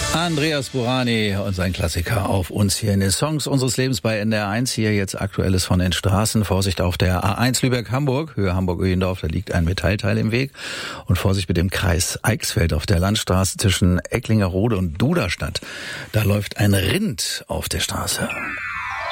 Andreas Burani und sein Klassiker auf uns hier in den Songs unseres Lebens bei NDR1. Hier jetzt Aktuelles von den Straßen. Vorsicht auf der A1 Lübeck-Hamburg, Höhe Hamburg-Öhlendorf, da liegt ein Metallteil im Weg. Und Vorsicht mit dem Kreis Eichsfeld auf der Landstraße zwischen Ecklingerode und Duderstadt. Da läuft ein Rind auf der Straße.